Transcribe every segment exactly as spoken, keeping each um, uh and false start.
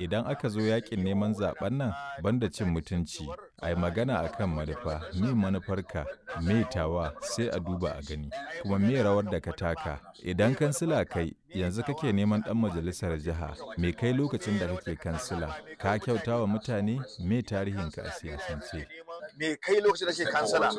Idan aka zo yakin neman zaben nan banda cin mutunci, a yi magana a kan manufa, me manufarka, me tawa sai a duba a gani, kuma me rawar da ka taka. Idan kansila kai yanzu kake neman ɗan majalisar jiha, me kai lokacin da kake kansila, ka kyauta wa mutane me tarihinka a siyasance. Me kai lokacin da ke kansila,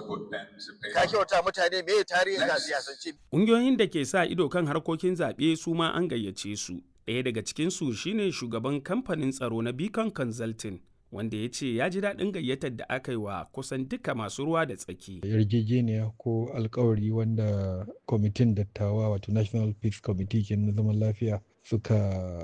ka kyauta mutane me tarihinka a siyasance. Ƙungiyoyin da ke sa ido kan harkokin zaɓe su ma an gayyace su. Ɗaya daga cikinsu shine shugaban kamfanin tsaro na Beacon Consulting, wanda ya ce ya ji daɗin gayyatar da aka yi wa kusan duka masu ruwa da tsaki. Yarjejeniya ko alkawari wanda kwamitin dattawa wato National Peace Committee ke na zaman lafiya suka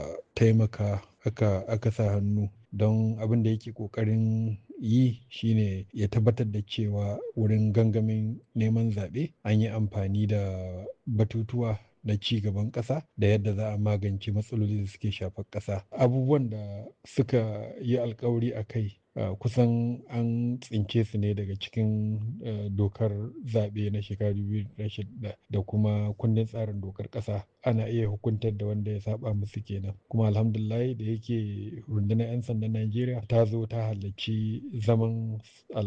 taimaka aka, aka sa hannu don abin da yake ƙoƙarin yi shine ya tabbatar da cewa wurin gangamin neman zaɓe an yi amfani da batutuwa na ci gaban ƙasa da yadda za a magance matsaloli da suke shafar ƙasa. Abubuwan da suka yi alkawari a kai uh, kusan an tsince su ne daga cikin uh, dokar zaɓe na shekaru biyu da shida da kuma kundin tsarin dokar ƙasa. Ana iya hukuntar da wanda ya saba musu kenan. Kuma alhamdulillah da yake rundunar 'yan sandan Najeriya ta zo ta halarci zaman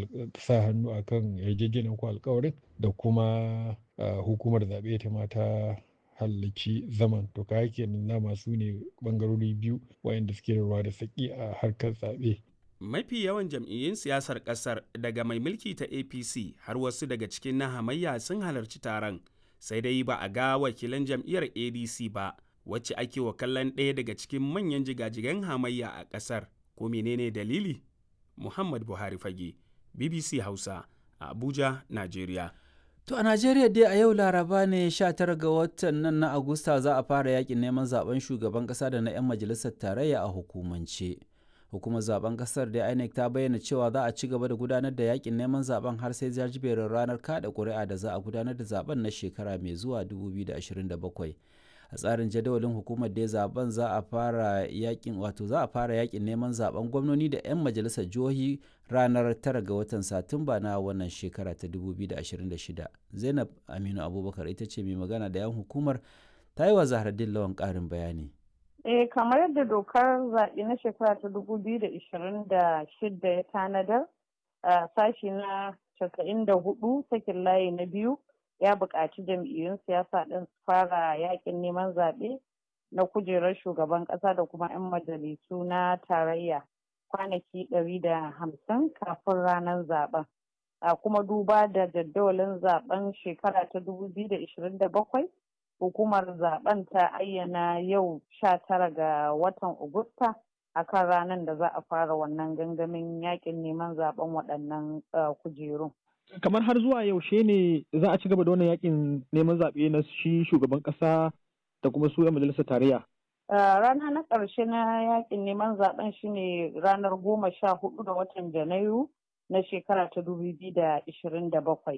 sa hannu akan yarjejeniyar ko alkawarin da kuma uh, hukumar zaɓe ta mata halarci zaman to ka kenan na masu ne bangarori biyu wayanda suke da ruwa da saki a harkar zaɓe. Mafi yawan jam'iyyun siyasar ƙasar daga mai mulki ta A P C har wasu daga cikin na hamayya sun halarci taron, sai dai ba a ga wakilan jam'iyyar A D C ba wacce ake wa kallon ɗaya daga cikin manyan jigajigan hamayya a ƙasar. Ko menene dalili? Muhammad Buhari Fage, B B C Hausa, a Abuja, Najeriya. To a Najeriya dai a yau Laraba ne sha tara ga watan nan na Agusta za a fara yakin neman zaben shugaban kasa da na 'yan majalisar tarayya a hukumance. Hukumar zaben kasar da I N E C ta bayyana cewa za a ci gaba da gudanar da yakin neman zaben har sai jajiberin ranar kada ƙuri'a da za a gudanar da zaben na shekara mai zuwa dubu biyu da ashirin da bakwai. A tsarin jadawalin hukumar da zaben za a fara yakin wato za a fara yakin neman zaben gwamnoni da 'yan majalisar jihohi ranar tara ga watan Satumba na wannan shekara ta dubu biyu da ashirin da shida. Zainab Aminu Abubakar ita ce mai magana da 'yan hukumar, ta yi wa Zahraddin Lawan ƙarin bayani. Eh kamar yadda dokar zaɓe na shekara ta dubu biyu da ashirin da shida ya tanadar, a sashi na casa'in da hudu sakin layi na biyu ya buƙaci jam'iyyun siyasa ɗin su fara yaƙin neman zaɓe na kujerar shugaban ƙasa da kuma 'yan majalisu na tarayya kwanaki ɗari da hamsin kafin ranar zaɓen. A kuma duba da jadawalin zaɓen shekara ta dubu biyu da ashirin da bakwai, hukumar zaɓen ta ayyana yau sha tara ga watan Agusta akan ranar da za a fara wannan gangamin yaƙin neman zaɓen waɗannan kujerun. Kamar har zuwa yaushe ne za a ci gaba da wannan yakin neman zaɓe na shi shugaban ƙasa da kuma su 'yan majalisar tarayya? Rana na ƙarshe na yakin neman zaɓen shine ranar goma sha hudu ga watan Janairu na shekara ta dubu biyu da ashirin da bakwai.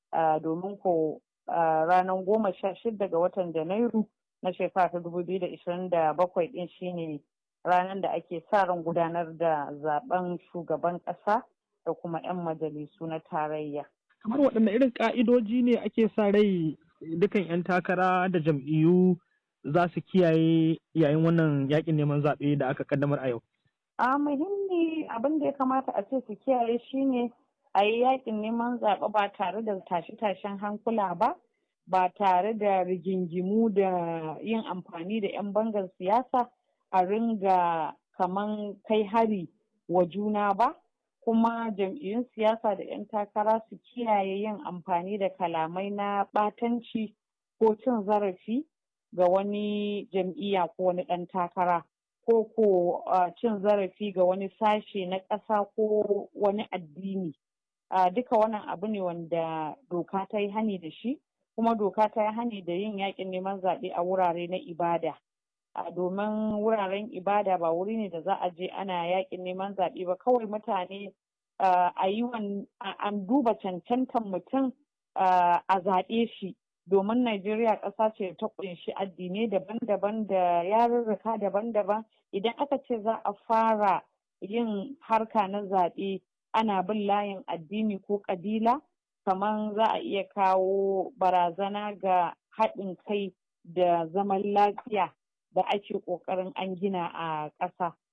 Domin ko ranar goma sha shida ga watan Janairu na shekara ta dubu biyu da ashirin da bakwai ɗin shine ranar da ake sa ran gudanar da zaɓen shugaban ƙasa da kuma 'yan majalisu na tarayya. Kamar waɗanne irin ƙa'idoji ne ake sa rai dukan 'yan takara da jam'iyyu za su kiyaye yayin wannan yaƙin neman zaɓe da aka kaddamar a yau? A muhimmi abin da ya kamata a ce su kiyaye shine a yi yaƙin neman zaɓe ba tare da tashe-tashen hankula ba, ba tare da rigingimu da yin amfani da 'yan bangar siyasa a ringa kaman kai hari wa juna ba. Kuma jam'iyyun siyasa da 'yan takara su kiyaye yin amfani da kalamai na ɓatanci ko cin zarafi ga wani jam'iyya ko wani ɗan takara ko ko cin zarafi ga wani sashe na ƙasa ko wani addini. Duka wannan abu ne wanda doka ta yi hani da shi, kuma doka ta yi hani da yin yaƙin neman zaɓe a wurare na ibada. Domin wuraren ibada ba wuri ne da za a je ana yaƙin neman zaɓe ba, kawai mutane a yi an duba cancantan mutum a zaɓe shi, domin Najeriya ƙasa ce ta ƙunshi addinai daban-daban da yarurruka daban-daban. Idan aka ce za a fara yin harka na zaɓe ana bin layin addini ko ƙabila, kamar za a iya kawo barazana ga haɗin kai da zaman lafiya da ake ƙoƙarin an gina a ƙasa.